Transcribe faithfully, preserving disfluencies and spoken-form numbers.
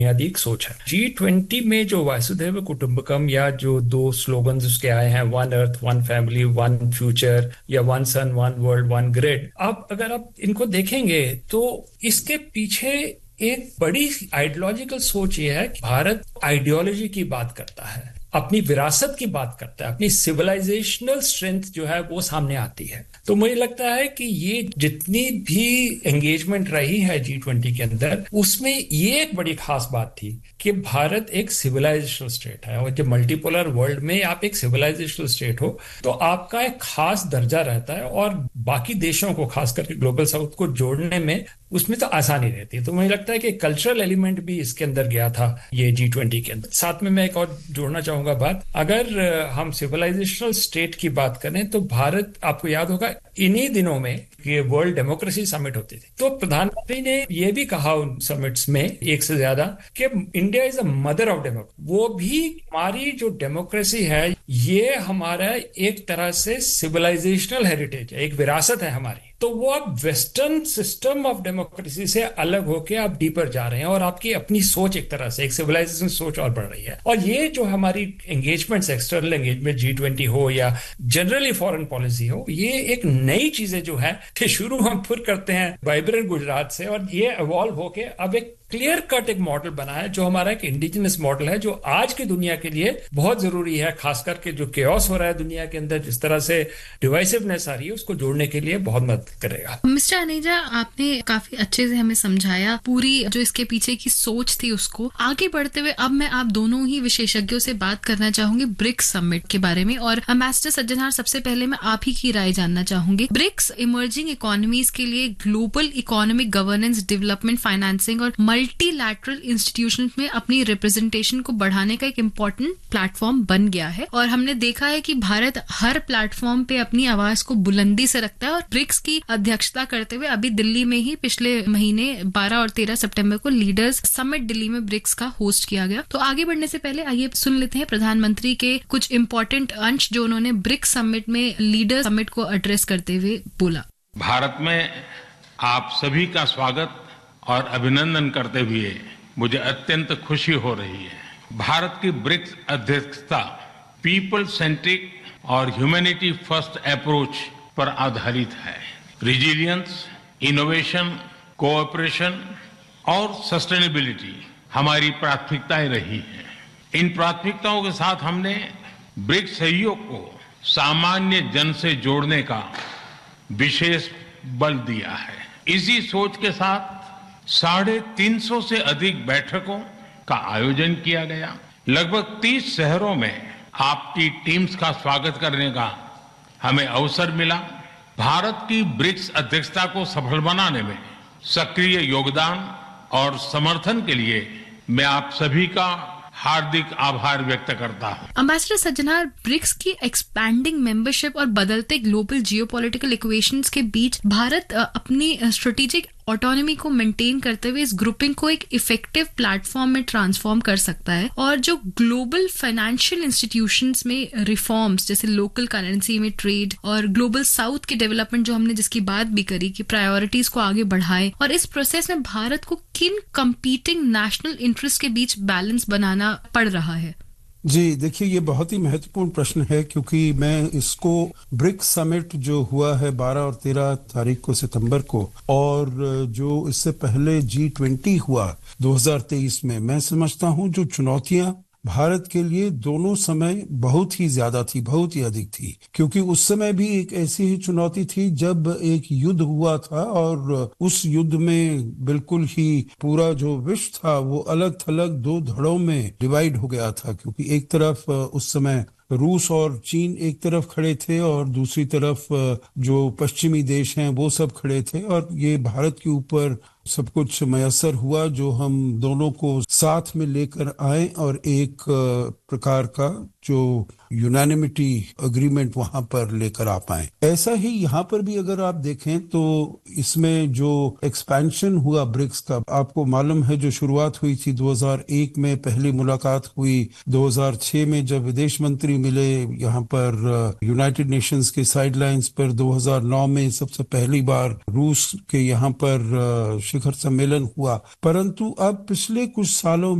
बुनियादी एक सोच है। जी ट्वेंटी में जो वासुदेव कुटुंबकम या जो दो स्लोगन्स उसके आए हैं, one earth one family one future या one sun one world one grid, अब अगर आप इनको देखेंगे तो इसके पीछे एक बड़ी आइडियोलॉजिकल सोच ये है कि भारत आइडियोलॉजी की बात करता है, अपनी विरासत की बात करता है, अपनी सिविलाइजेशनल स्ट्रेंथ जो है वो सामने आती है। तो मुझे लगता है कि ये जितनी भी एंगेजमेंट रही है जी ट्वेंटी के अंदर, उसमें ये एक बड़ी खास बात थी कि भारत एक सिविलाइजेशनल स्टेट है, और जब मल्टीपोलर वर्ल्ड में आप एक सिविलाइजेशनल स्टेट हो तो आपका एक खास दर्जा रहता है, और बाकी देशों को, खास करके ग्लोबल साउथ को जोड़ने में उसमें तो आसानी रहती है। तो मुझे लगता है कि कल्चरल एलिमेंट भी इसके अंदर गया था ये जी ट्वेंटी के अंदर। साथ में मैं एक और जोड़ना चाहूंगा बात, अगर हम सिविलाइजेशनल स्टेट की बात करें तो भारत, आपको याद होगा इन्हीं दिनों में ये वर्ल्ड डेमोक्रेसी समिट होती थी, तो प्रधानमंत्री ने ये भी कहा उन समिट्स में एक से ज्यादा कि India is a mother of democracy. वो भी हमारी जो डेमोक्रेसी है ये हमारा एक तरह से सिविलाइजेशनल हेरिटेज है, एक विरासत है हमारी। तो वो आप वेस्टर्न सिस्टम ऑफ डेमोक्रेसी से अलग होके आप डीपर जा रहे हैं, और आपकी अपनी सोच एक तरह से एक सिविलाइजेशन सोच और बढ़ रही है। और ये जो हमारी engagements, external engagement G twenty हो या जनरली फॉरेन पॉलिसी हो, ये एक नई चीजें जो है कि शुरू हम फिर करते हैं वाइब्रेंट गुजरात से, और ये इवॉल्व होके अब एक क्लियर कट एक मॉडल बना है जो हमारा एक इंडिजिनस मॉडल है, जो आज की दुनिया के लिए बहुत जरूरी है। खास करके जो केओस हो रहा है दुनिया के अंदर, जिस तरह से डिवाइसिवनेस आ रही है, उसको जोड़ने के लिए बहुत मदद करेगा। मिस्टर अनेजा, आपने काफी अच्छे से हमें समझाया पूरी जो इसके पीछे की सोच थी उसको। आगे बढ़ते हुए अब मैं आप दोनों ही विशेषज्ञों से बात करना चाहूंगी ब्रिक्स समिट के बारे में, और एम्बेसडर सज्जनहार, सबसे पहले मैं आप ही की राय जानना चाहूंगी। ब्रिक्स इमर्जिंग इकोनॉमीज के लिए global economic governance, development, financing और मल्टीलैटरल इंस्टीट्यूशंस में अपनी रिप्रेजेंटेशन को बढ़ाने का एक इम्पोर्टेंट प्लेटफॉर्म बन गया है, और हमने देखा है कि भारत हर प्लेटफॉर्म पे अपनी आवाज को बुलंदी से रखता है। और ब्रिक्स की अध्यक्षता करते हुए अभी दिल्ली में ही पिछले महीने बारह और तेरह सितंबर को लीडर्स समिट दिल्ली में ब्रिक्स का होस्ट किया गया। तो आगे बढ़ने से पहले आइए सुन लेते हैं प्रधानमंत्री के कुछ इम्पोर्टेंट अंश जो उन्होंने ब्रिक्स समिट में लीडर समिट को एड्रेस करते हुए बोला। भारत में आप सभी का स्वागत और अभिनंदन करते हुए मुझे अत्यंत खुशी हो रही है। भारत की ब्रिक्स अध्यक्षता पीपल सेंट्रिक और ह्यूमैनिटी फर्स्ट अप्रोच पर आधारित है। रिजिलियंस, इनोवेशन, कोऑपरेशन और सस्टेनेबिलिटी हमारी प्राथमिकताएं रही हैं। इन प्राथमिकताओं के साथ हमने ब्रिक्स सहयोग को सामान्य जन से जोड़ने का विशेष बल दिया है। इसी सोच के साथ साढ़े तीन सौ से अधिक बैठकों का आयोजन किया गया। लगभग तीस शहरों में आपकी टीम्स का स्वागत करने का हमें अवसर मिला। भारत की ब्रिक्स अध्यक्षता को सफल बनाने में सक्रिय योगदान और समर्थन के लिए मैं आप सभी का हार्दिक आभार व्यक्त करता हूं। एम्बेसडर सज्जनहार, ब्रिक्स की एक्सपैंडिंग मेंबरशिप और बदलते ग्लोबल जियोपॉलिटिकल इक्वेशंस के बीच भारत अपनी स्ट्रेटेजिक ऑटोनॉमी को मेंटेन करते हुए इस ग्रुपिंग को एक इफेक्टिव प्लेटफॉर्म में ट्रांसफॉर्म कर सकता है, और जो ग्लोबल फाइनेंशियल इंस्टीट्यूशंस में रिफॉर्म्स जैसे लोकल करेंसी में ट्रेड और ग्लोबल साउथ के डेवलपमेंट जो हमने जिसकी बात भी करी कि प्रायोरिटीज को आगे बढ़ाए, और इस प्रोसेस में भारत को किन कंपीटिंग नेशनल इंटरेस्ट के बीच बैलेंस बनाना पड़ रहा है? जी देखिए, ये बहुत ही महत्वपूर्ण प्रश्न है, क्योंकि मैं इसको ब्रिक्स समिट जो हुआ है बारह और तेरह तारीख को सितंबर को, और जो इससे पहले जी ट्वेंटी हुआ दो हज़ार तेईस में, मैं समझता हूँ जो चुनौतियां भारत के लिए दोनों समय बहुत ही ज्यादा थी, बहुत ही अधिक थी, क्योंकि उस समय भी एक ऐसी ही चुनौती थी जब एक युद्ध हुआ था, और उस युद्ध में बिल्कुल ही पूरा जो विश्व था वो अलग थलग दो धड़ों में डिवाइड हो गया था, क्योंकि एक तरफ उस समय रूस और चीन एक तरफ खड़े थे, और दूसरी तरफ जो पश्चिमी देश हैं वो सब खड़े थे, और ये भारत के ऊपर सब कुछ मयसर हुआ जो हम दोनों को साथ में लेकर आए और एक प्रकार का जो यूनानिमिटी अग्रीमेंट वहां पर लेकर आ पाए। ऐसा ही यहाँ पर भी अगर आप देखें तो इसमें जो एक्सपेंशन हुआ ब्रिक्स का, आपको मालूम है जो शुरुआत हुई थी दो हज़ार एक में, पहली मुलाकात हुई दो हज़ार छह में जब विदेश मंत्री मिले यहाँ पर यूनाइटेड नेशंस के साइडलाइंस पर, दो हज़ार नौ में सबसे पहली बार रूस के यहाँ पर शिखर शिखर सम्मेलन हुआ, परंतु अब पिछले कुछ सालों